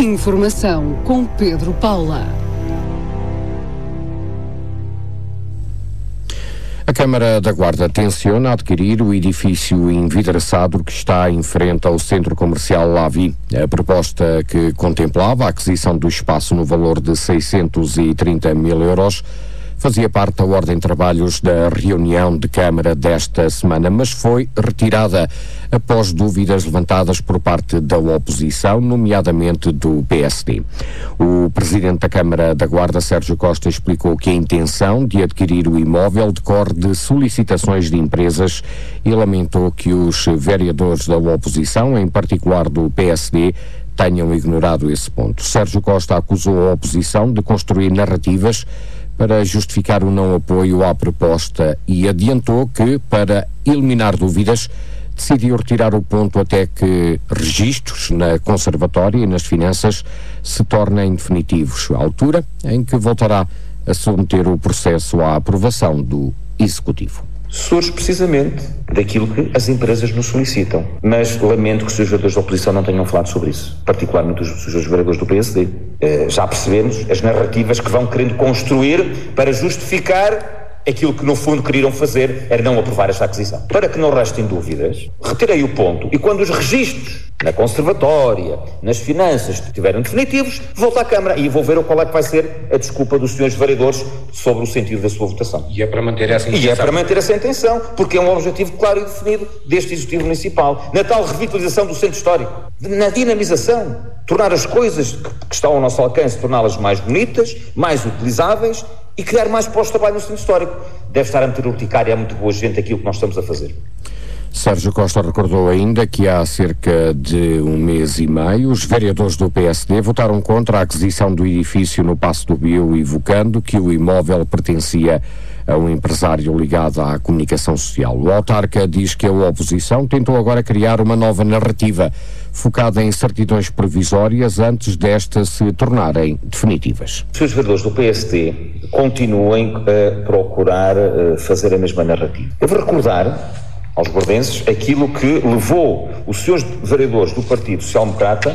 Informação com Pedro Paula. A Câmara da Guarda tenciona adquirir o edifício envidraçado que está em frente ao Centro Comercial Lavi. A proposta, que contemplava a aquisição do espaço no valor de 630 mil euros, fazia parte da ordem de trabalhos da reunião de Câmara desta semana, mas foi retirada após dúvidas levantadas por parte da oposição, nomeadamente do PSD. O Presidente da Câmara da Guarda, Sérgio Costa, explicou que a intenção de adquirir o imóvel decorre de solicitações de empresas e lamentou que os vereadores da oposição, em particular do PSD, tenham ignorado esse ponto. Sérgio Costa acusou a oposição de construir narrativas para justificar o não apoio à proposta e adiantou que, para eliminar dúvidas, decidiu retirar o ponto até que registros na Conservatória e nas finanças se tornem definitivos, à altura em que voltará a submeter o processo à aprovação do Executivo. Surge precisamente daquilo que as empresas nos solicitam. Mas lamento que os seus vereadores da oposição não tenham falado sobre isso, particularmente os seus vereadores do PSD. Já percebemos as narrativas que vão querendo construir para justificar aquilo que no fundo queriam fazer era não aprovar esta aquisição. Para que não restem dúvidas, retirei o ponto e quando os registros na Conservatória, nas finanças estiverem definitivos, volta à Câmara e vou ver qual é que vai ser a desculpa dos senhores vereadores sobre o sentido da sua votação. E é para manter essa intenção. E é para manter essa intenção, porque é um objetivo claro e definido deste Executivo Municipal, na tal revitalização do centro histórico, na dinamização, tornar as coisas que estão ao nosso alcance, torná-las mais bonitas, mais utilizáveis e criar mais postos de trabalho no centro histórico. Deve estar a meter urticária a muito boa gente aquilo que nós estamos a fazer. Sérgio Costa recordou ainda que há cerca de um mês e meio os vereadores do PSD votaram contra a aquisição do edifício no Paço do Bio, evocando que o imóvel pertencia a um empresário ligado à comunicação social. O autarca diz que a oposição tentou agora criar uma nova narrativa focada em certidões provisórias antes destas se tornarem definitivas. Se os vereadores do PSD continuem a procurar fazer a mesma narrativa. Eu vou recordar aos bordenses aquilo que levou os seus vereadores do Partido Social Democrata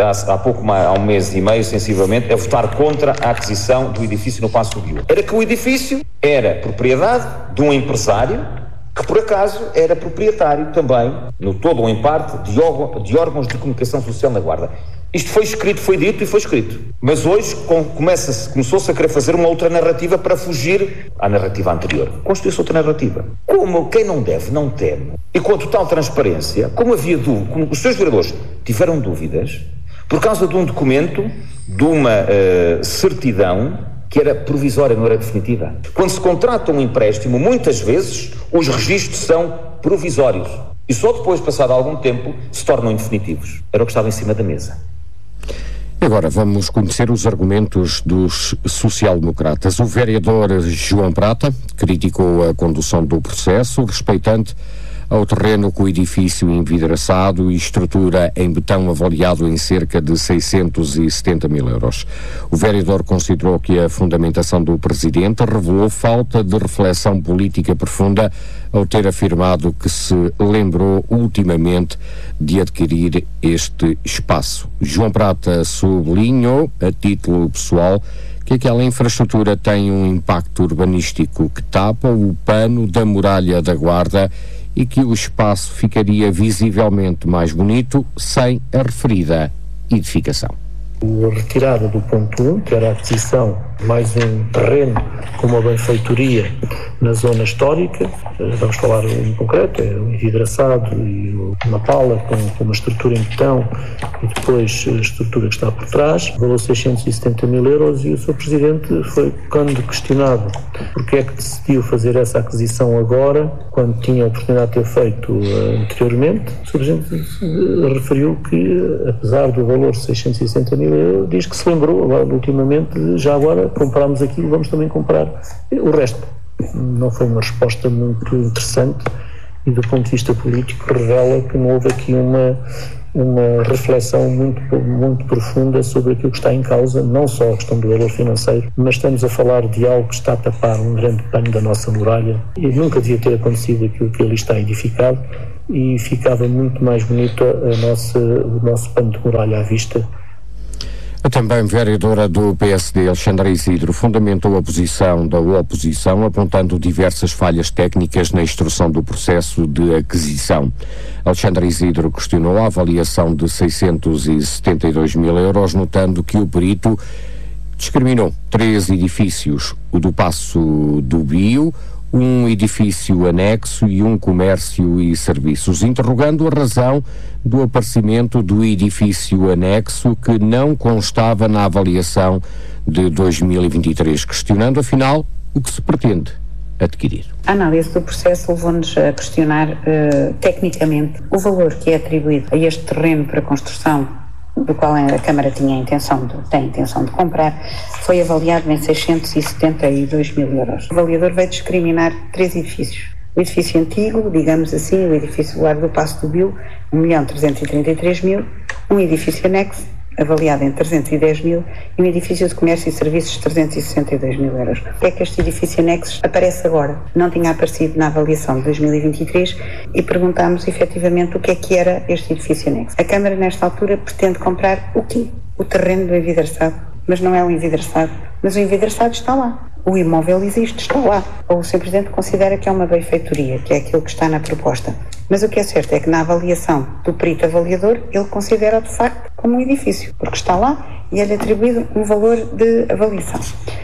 há um mês e meio, sensivelmente, a votar contra a aquisição do edifício no Paço do Bio. Era que o edifício era propriedade de um empresário que, por acaso, era proprietário também, no todo ou em parte, de órgãos de comunicação social na Guarda. Isto foi escrito, foi dito e foi escrito. Mas hoje começou-se a querer fazer uma outra narrativa para fugir à narrativa anterior. Construiu-se outra narrativa. Como quem não deve, não teme. E com a total transparência, como os seus vereadores tiveram dúvidas, por causa de um documento, de uma certidão, que era provisória, não era definitiva. Quando se contrata um empréstimo, muitas vezes, os registros são provisórios. E só depois, passado algum tempo, se tornam definitivos. Era o que estava em cima da mesa. Agora vamos conhecer os argumentos dos social-democratas. O vereador João Prata criticou a condução do processo, respeitante ao terreno com o edifício envidraçado e estrutura em betão avaliado em cerca de 670 mil euros. O vereador considerou que a fundamentação do Presidente revelou falta de reflexão política profunda ao ter afirmado que se lembrou ultimamente de adquirir este espaço. João Prata sublinhou, a título pessoal, que aquela infraestrutura tem um impacto urbanístico que tapa o pano da muralha da Guarda e que o espaço ficaria visivelmente mais bonito sem a referida edificação. A retirada do ponto 1, que era a aquisição de mais um terreno com uma benfeitoria na zona histórica, vamos falar em concreto, é um envidraçado e uma pala com uma estrutura em betão e depois a estrutura que está por trás, valor 670 mil euros, e o Sr. Presidente foi, quando questionado porque é que decidiu fazer essa aquisição agora, quando tinha a oportunidade de ter feito anteriormente, o Sr. Presidente referiu que, apesar do valor 660 mil euros, diz que se lembrou agora, ultimamente, já agora comprámos aquilo, vamos também comprar o resto. Não foi uma resposta muito interessante e, do ponto de vista político, revela que não houve aqui uma reflexão muito profunda sobre aquilo que está em causa, não só a questão do valor financeiro, mas estamos a falar de algo que está a tapar um grande pano da nossa muralha e nunca devia ter acontecido aquilo que ali está edificado, e ficava muito mais bonito o nosso pano de muralha à vista. A também vereadora do PSD, Alexandra Isidro, fundamentou a posição da oposição, apontando diversas falhas técnicas na instrução do processo de aquisição. Alexandra Isidro questionou a avaliação de 672 mil euros, notando que o perito discriminou 3 edifícios, o do Paço do Bio, um edifício anexo e um comércio e serviços, interrogando a razão do aparecimento do edifício anexo que não constava na avaliação de 2023, questionando afinal o que se pretende adquirir. A análise do processo levou-nos a questionar tecnicamente o valor que é atribuído a este terreno para construção, do qual a Câmara tem a intenção de comprar, foi avaliado em 672 mil euros. O avaliador veio discriminar 3 edifícios. O edifício antigo, digamos assim, o edifício do Largo do Paço do Bio, 1.333.000, um edifício anexo, avaliado em 310 mil, e um edifício de comércio e serviços, 362 mil euros. É que este edifício anexo aparece agora. Não tinha aparecido na avaliação de 2023 e perguntámos efetivamente o que era este edifício anexo. A Câmara, nesta altura, pretende comprar o quê? O terreno do envidraçado. Mas não é o envidraçado. Mas o envidraçado está lá. O imóvel existe, está lá. O Sr. Presidente considera que é uma benfeitoria, que é aquilo que está na proposta. Mas o que é certo é que na avaliação do perito avaliador, ele considera de facto como um edifício, porque está lá e é-lhe atribuído um valor de avaliação.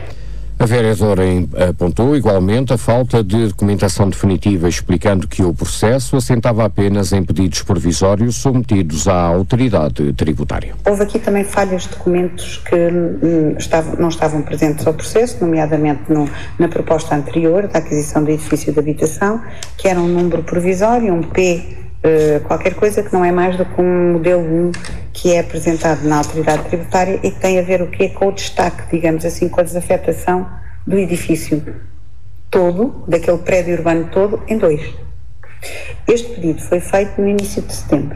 A vereadora apontou igualmente a falta de documentação definitiva, explicando que o processo assentava apenas em pedidos provisórios submetidos à autoridade tributária. Houve aqui também falhas de documentos que não estavam presentes ao processo, nomeadamente na proposta anterior da aquisição do edifício de habitação, que era um número provisório, um P qualquer coisa, que não é mais do que um modelo 1 que é apresentado na autoridade tributária e que tem a ver o quê? Com o destaque, digamos assim, com a desafetação do edifício todo, daquele prédio urbano todo, em 2. Este pedido foi feito no início de setembro.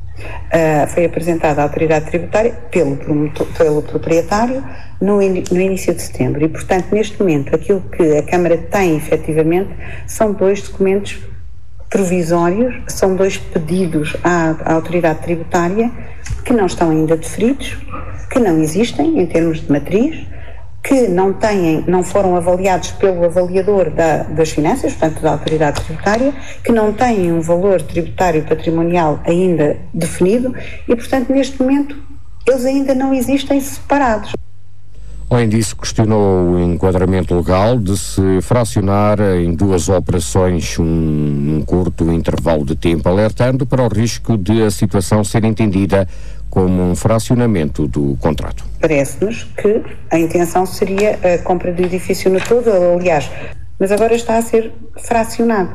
Foi apresentado à autoridade tributária pelo proprietário no início de setembro e, portanto, neste momento, aquilo que a Câmara tem efetivamente são 2 documentos provisórios, são 2 pedidos à autoridade tributária que não estão ainda deferidos, que não existem em termos de matriz, que não foram avaliados pelo avaliador das finanças, portanto da autoridade tributária, que não têm um valor tributário patrimonial ainda definido e, portanto, neste momento eles ainda não existem separados. Além disso, questionou o enquadramento legal de se fracionar em 2 operações num curto intervalo de tempo, alertando para o risco de a situação ser entendida como um fracionamento do contrato. Parece-nos que a intenção seria a compra do edifício no todo, aliás, mas agora está a ser fracionado.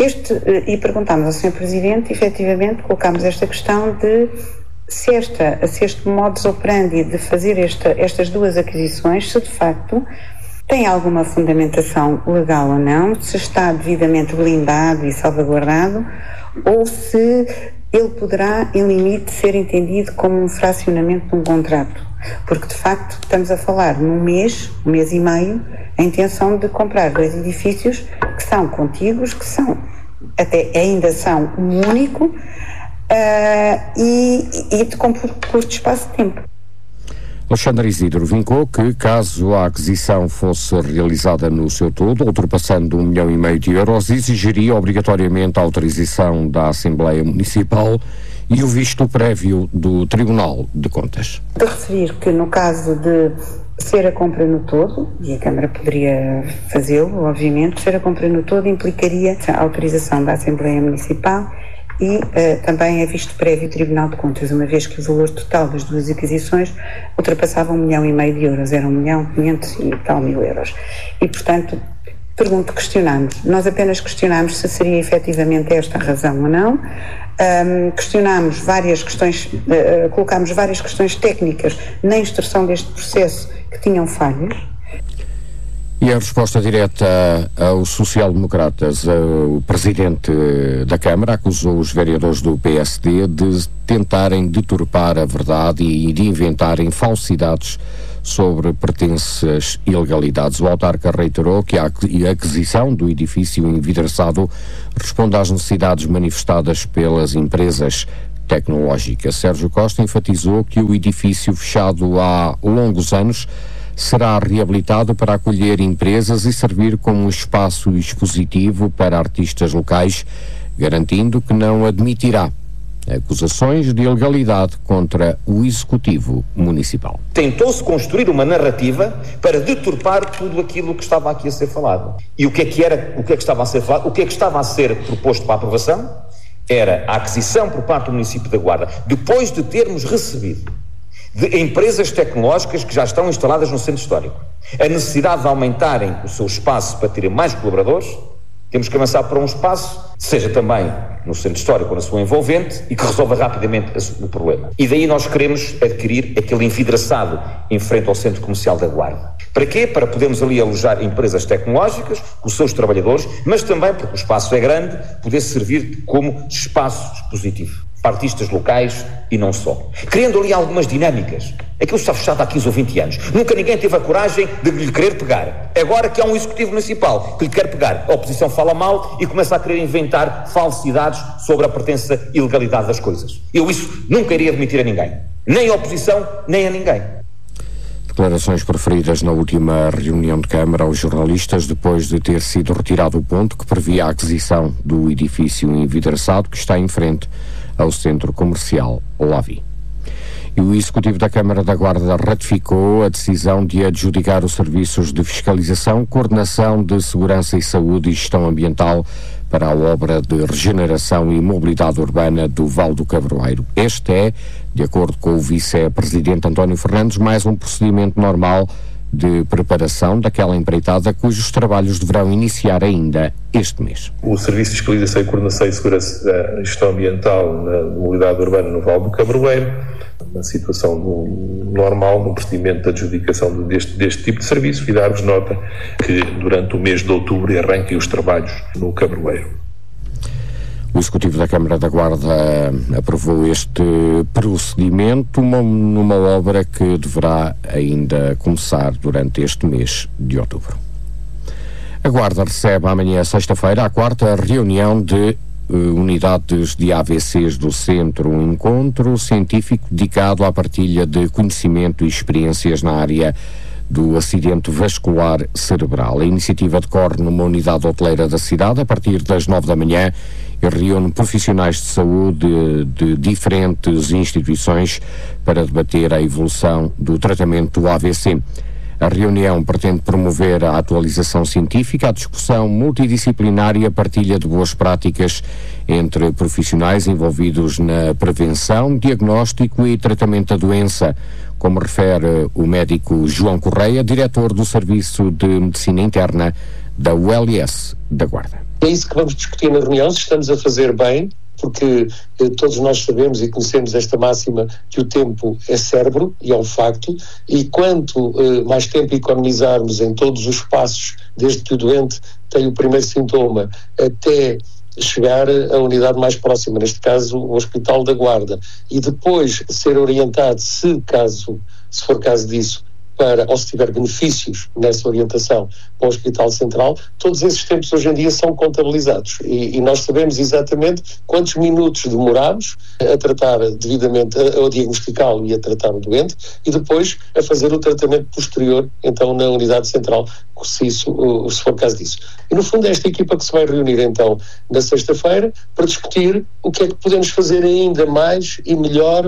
E perguntámos ao Sr. Presidente, efetivamente, colocámos esta questão de se este modus operandi de fazer estas 2 aquisições, se de facto tem alguma fundamentação legal ou não, se está devidamente blindado e salvaguardado, ou se ele poderá, em limite, ser entendido como um fracionamento de um contrato. Porque, de facto, estamos a falar num mês e meio, a intenção de comprar 2 edifícios que são contíguos, que ainda são um único, e com curto espaço de tempo. Alexandra Isidro vincou que, caso a aquisição fosse realizada no seu todo, ultrapassando 1,5 milhão de euros, exigiria obrigatoriamente a autorização da Assembleia Municipal e o visto prévio do Tribunal de Contas. De referir que, no caso de ser a compra no todo, e a Câmara poderia fazê-lo, obviamente, ser a compra no todo implicaria a autorização da Assembleia Municipal e também é visto prévio Tribunal de Contas, uma vez que o valor total das 2 aquisições ultrapassava 1,5 milhão de euros, era 1.500.000 e tal euros. E, portanto, questionamos. Nós apenas questionamos se seria efetivamente esta a razão ou não. Questionámos várias questões, colocámos várias questões técnicas na instrução deste processo que tinham falhas. E a resposta direta aos social-democratas, o presidente da Câmara acusou os vereadores do PSD de tentarem deturpar a verdade e de inventarem falsidades sobre pertences ilegalidades. O autarca reiterou que a aquisição do edifício envidraçado responde às necessidades manifestadas pelas empresas tecnológica. Sérgio Costa enfatizou que o edifício, fechado há longos anos, será reabilitado para acolher empresas e servir como um espaço expositivo para artistas locais, garantindo que não admitirá acusações de ilegalidade contra o Executivo Municipal. Tentou-se construir uma narrativa para deturpar tudo aquilo que estava aqui a ser falado. E o que é que estava a ser falado? O que é que estava a ser proposto para a aprovação? Era a aquisição por parte do município da Guarda, depois de termos recebido de empresas tecnológicas que já estão instaladas no centro histórico, a necessidade de aumentarem o seu espaço para terem mais colaboradores. Temos que avançar para um espaço, seja também no centro histórico ou na sua envolvente, e que resolva rapidamente o problema. E daí nós queremos adquirir aquele envidraçado em frente ao centro comercial da Guarda. Para quê? Para podermos ali alojar empresas tecnológicas, com os seus trabalhadores, mas também, porque o espaço é grande, poder servir como espaço expositivo para artistas locais e não só. Criando ali algumas dinâmicas. Aquilo está fechado há 15 ou 20 anos. Nunca ninguém teve a coragem de lhe querer pegar. Agora que há um executivo municipal que lhe quer pegar, a oposição fala mal e começa a querer inventar falsidades sobre a pertença e ilegalidade das coisas. Eu isso nunca iria admitir a ninguém. Nem à oposição, nem a ninguém. Declarações proferidas na última reunião de Câmara aos jornalistas depois de ter sido retirado o ponto que previa a aquisição do edifício envidraçado que está em frente ao centro comercial Lavi. E o Executivo da Câmara da Guarda ratificou a decisão de adjudicar os serviços de fiscalização, coordenação de segurança e saúde e gestão ambiental para a obra de regeneração e mobilidade urbana do Vale do Cabroeiro. Este é, de acordo com o vice-presidente António Fernandes, mais um procedimento normal de preparação daquela empreitada cujos trabalhos deverão iniciar ainda este mês. O Serviço de Fiscalização e Coordenação e Segurança e Gestão Ambiental na mobilidade urbana no Vale do Cabroeiro, uma situação normal no procedimento de adjudicação deste tipo de serviço, e dar-vos nota que durante o mês de outubro arranquem os trabalhos no Cabroeiro. O Executivo da Câmara da Guarda aprovou este procedimento numa obra que deverá ainda começar durante este mês de outubro. A Guarda recebe amanhã, sexta-feira, a quarta reunião de unidades de AVCs do Centro, um encontro científico dedicado à partilha de conhecimento e experiências na área do acidente vascular cerebral. A iniciativa decorre numa unidade hoteleira da cidade a partir das 9 da manhã e reúne profissionais de saúde de diferentes instituições para debater a evolução do tratamento do AVC. A reunião pretende promover a atualização científica, a discussão multidisciplinar e a partilha de boas práticas entre profissionais envolvidos na prevenção, diagnóstico e tratamento da doença, como refere o médico João Correia, diretor do Serviço de Medicina Interna da ULS da Guarda. É isso que vamos discutir na reunião, se estamos a fazer bem, porque todos nós sabemos e conhecemos esta máxima que o tempo é cérebro, e é um facto, e quanto mais tempo economizarmos em todos os passos, desde que o doente tem o primeiro sintoma até chegar à unidade mais próxima, neste caso o Hospital da Guarda, e depois ser orientado, se for caso disso, ou se tiver benefícios nessa orientação para o Hospital Central, todos esses tempos hoje em dia são contabilizados e nós sabemos exatamente quantos minutos demoramos a tratar devidamente, a diagnosticá-lo e a tratar o doente, e depois a fazer o tratamento posterior, então na unidade central, se for caso disso. E no fundo é esta equipa que se vai reunir então na sexta-feira para discutir o que é que podemos fazer ainda mais e melhor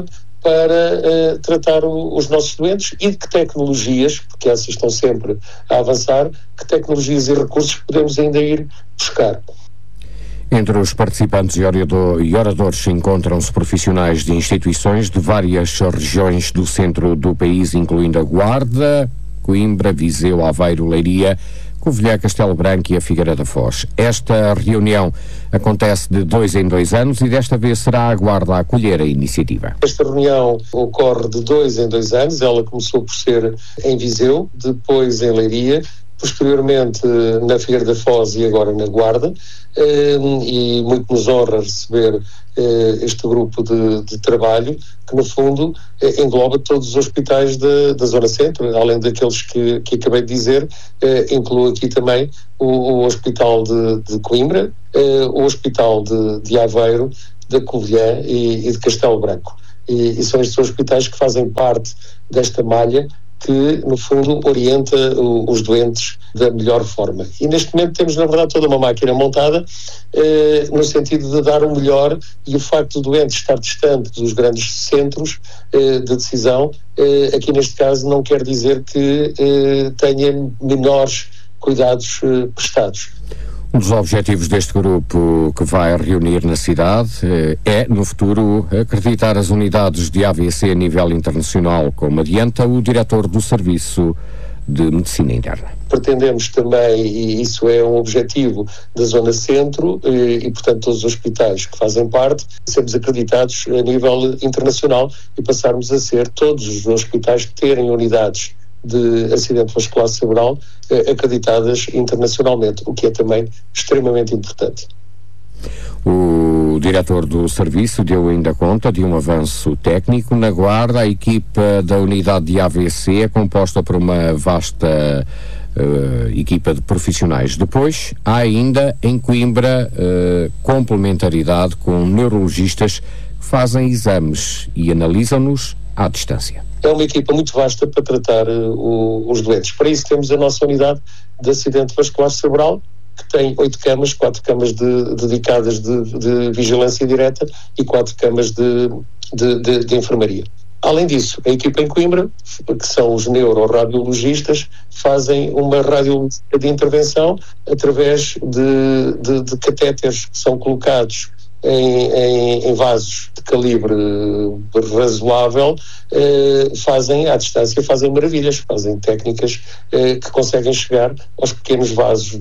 para tratar os nossos doentes, e de que tecnologias, porque essas estão sempre a avançar, que tecnologias e recursos podemos ainda ir buscar. Entre os participantes e oradores encontram-se profissionais de instituições de várias regiões do centro do país, incluindo a Guarda, Coimbra, Viseu, Aveiro, Leiria, Covilhã, Castelo Branco e a Figueira da Foz. Esta reunião acontece de 2 em 2 anos e desta vez será a Guarda a acolher a iniciativa. Esta reunião ocorre de 2 em 2 anos, ela começou por ser em Viseu, depois em Leiria, posteriormente na Figueira da Foz e agora na Guarda, e muito nos honra receber este grupo de trabalho que no fundo engloba todos os hospitais da Zona Centro, além daqueles que acabei de dizer, inclui aqui também o Hospital de Coimbra, o Hospital de Aveiro da Covilhã e de Castelo Branco. E são estes hospitais que fazem parte desta malha que, no fundo, orienta os doentes da melhor forma. E neste momento temos, na verdade, toda uma máquina montada no sentido de dar o melhor, e o facto do doente estar distante dos grandes centros de decisão, aqui neste caso não quer dizer que tenha menores cuidados prestados. Um dos objetivos deste grupo que vai reunir na cidade é, no futuro, acreditar as unidades de AVC a nível internacional, como adianta o diretor do Serviço de Medicina Interna. Pretendemos também, e isso é um objetivo da Zona Centro e portanto todos os hospitais que fazem parte, sermos acreditados a nível internacional e passarmos a ser todos os hospitais que terem unidades de acidente vascular cerebral acreditadas internacionalmente, o que é também extremamente importante. O diretor do serviço deu ainda conta de um avanço técnico na Guarda. A equipa da unidade de AVC é composta por uma vasta equipa de profissionais. Depois, há ainda em Coimbra complementaridade com neurologistas que fazem exames e analisam-nos à distância. É uma equipa muito vasta para tratar os doentes. Para isso temos a nossa unidade de acidente vascular cerebral, que tem 8 camas, 4 camas dedicadas de vigilância direta e 4 camas de enfermaria. Além disso, a equipa em Coimbra, que são os neuroradiologistas, fazem uma radiologia de intervenção através de catéteres que são colocados em vasos de calibre razoável, fazem à distância, fazem maravilhas, fazem técnicas que conseguem chegar aos pequenos vasos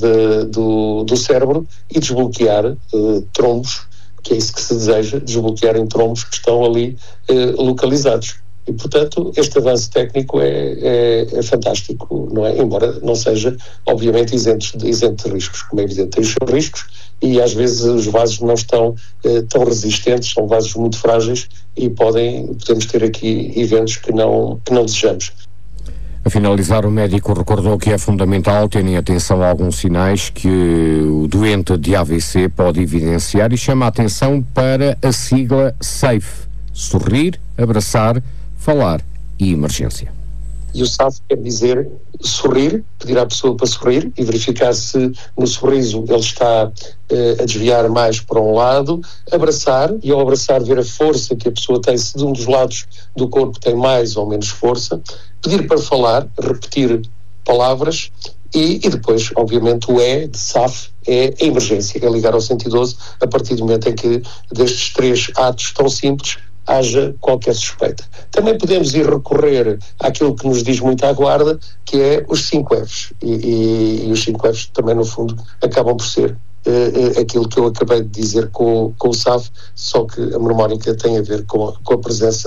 do cérebro e desbloquear trombos, que é isso que se deseja, desbloquearem trombos que estão ali localizados. E, portanto, este avanço técnico é fantástico, não é? Embora não seja, obviamente, isento de riscos, como é evidente, tem os seus riscos, e às vezes os vasos não estão tão resistentes, são vasos muito frágeis e podemos ter aqui eventos que não desejamos. A finalizar, o médico recordou que é fundamental terem atenção a alguns sinais que o doente de AVC pode evidenciar e chama a atenção para a sigla SAFE: sorrir, abraçar, falar e emergência. E o SAFE quer dizer sorrir, pedir à pessoa para sorrir e verificar se no sorriso ele está a desviar mais para um lado, abraçar, e ao abraçar ver a força que a pessoa tem, se de um dos lados do corpo tem mais ou menos força, pedir para falar, repetir palavras e depois, obviamente, o E de SAFE é a emergência, é ligar ao 112 a partir do momento em que destes 3 atos tão simples haja qualquer suspeita. Também podemos ir recorrer àquilo que nos diz muito à Guarda, que é os 5 Fs. E os 5 Fs também, no fundo, acabam por ser aquilo que eu acabei de dizer com o SAFE, só que a mnemónica tem a ver com a presença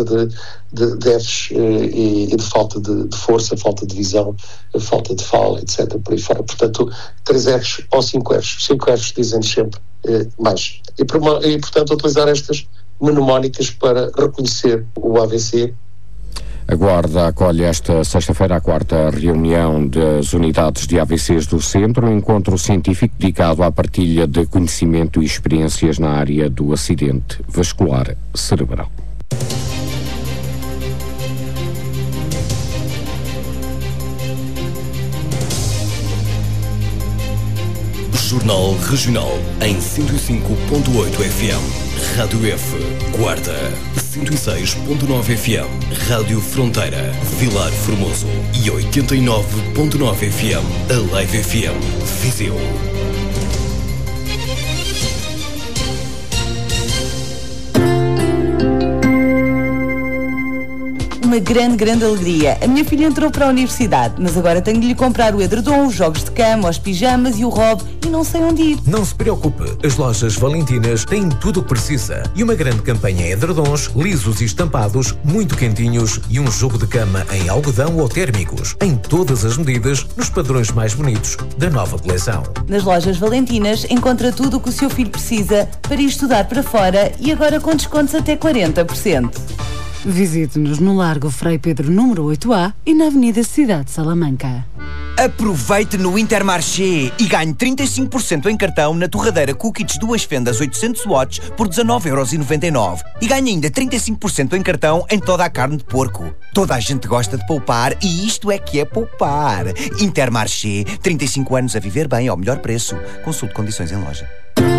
de Fs e de falta de força, falta de visão, falta de fala, etc. por aí fora. Portanto, 3 Fs ou 5 Fs. 5 Fs dizem sempre mais. E, portanto, utilizar estas mnemónicas para reconhecer o AVC. A Guarda acolhe esta sexta-feira a 4ª reunião das unidades de AVCs do Centro, um encontro científico dedicado à partilha de conhecimento e experiências na área do acidente vascular cerebral. Jornal Regional em 105.8 FM. Rádio F, Guarda, 106.9 FM, Rádio Fronteira, Vilar Formoso e 89.9 FM, a Live FM, Viseu. Uma grande alegria. A minha filha entrou para a universidade, mas agora tenho de lhe comprar o edredom, os jogos de cama, os pijamas e o robe e não sei onde ir. Não se preocupe, as lojas Valentinas têm tudo o que precisa e uma grande campanha em edredons, lisos e estampados, muito quentinhos e um jogo de cama em algodão ou térmicos, em todas as medidas, nos padrões mais bonitos da nova coleção. Nas lojas Valentinas encontra tudo o que o seu filho precisa para ir estudar para fora e agora com descontos até 40%. Visite-nos no Largo Frei Pedro número 8A e na Avenida Cidade de Salamanca. Aproveite no Intermarché e ganhe 35% em cartão na torradeira Cookits 2 fendas 800 watts por 19,99€. E ganhe ainda 35% em cartão em toda a carne de porco. Toda a gente gosta de poupar e isto é que é poupar. Intermarché, 35 anos a viver bem ao melhor preço. Consulte condições em loja.